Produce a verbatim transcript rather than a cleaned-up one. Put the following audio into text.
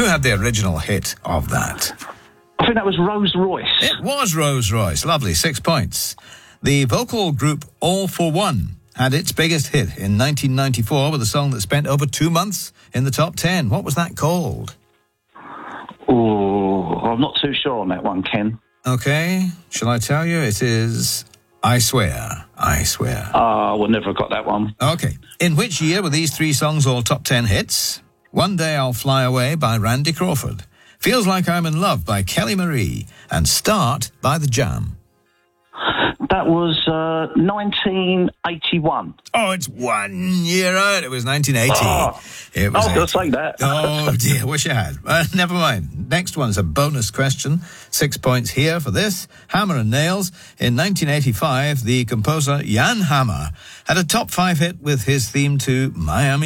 Who had the original hit of that? I think that was Rolls Royce. It was Rolls Royce. Lovely, six points. The vocal group All for One had its biggest hit in nineteen ninety-four with a song that spent over two months in the top ten. What was that called? Oh, I'm not too sure on that one, Ken. Okay, shall I tell you? It is I Swear, I Swear. Ah, uh, we'll never have got that one. Okay. In which year were these three songs all top ten hits? One Day I'll Fly Away by Randy Crawford, Feels Like I'm in Love by Kelly Marie, and Start by The Jam. That was uh, nineteen eighty-one. Oh, it's one year out. It was nineteen eighty. Oh, it was I was going to say that. Oh, dear. Wish I had. Uh, never mind. Next one's a bonus question. Six points here for this. Hammer and Nails. In nineteen eighty-five, the composer Jan Hammer had a top five hit with his theme to Miami